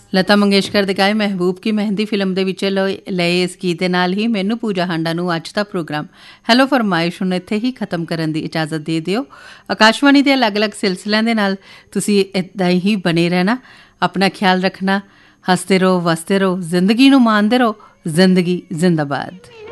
ਲਤਾ ਮੰਗੇਸ਼ਕਰ ਦੇ ਗਾਏ ਮਹਿਬੂਬ ਕੀ ਮਹਿੰਦੀ ਫਿਲਮ ਦੇ ਵਿੱਚ ਲਏ ਇਸ ਗੀਤ ਦੇ ਨਾਲ ਹੀ ਮੈਨੂੰ ਪੂਜਾ ਹਾਂਡਾ ਨੂੰ ਅੱਜ ਦਾ ਪ੍ਰੋਗਰਾਮ ਹੈਲੋ ਫਰਮਾਇਸ਼ ਹੁਣ ਇੱਥੇ ਹੀ ਖਤਮ ਕਰਨ ਦੀ ਇਜਾਜ਼ਤ ਦੇ ਦਿਓ। ਆਕਾਸ਼ਵਾਣੀ ਦੇ ਅਲੱਗ-ਅਲੱਗ ਸਿਲਸਿਲਿਆਂ ਦੇ ਨਾਲ ਤੁਸੀਂ ਇੱਦਾਂ ਹੀ ਬਣੇ ਰਹਿਣਾ, ਆਪਣਾ ਖਿਆਲ ਰੱਖਣਾ, ਹੱਸਦੇ ਰਹੋ, ਵਸਦੇ ਰਹੋ, ਜ਼ਿੰਦਗੀ ਨੂੰ ਮਾਣਦੇ ਰਹੋ। ਜ਼ਿੰਦਗੀ ਜ਼ਿੰਦਾਬਾਦ।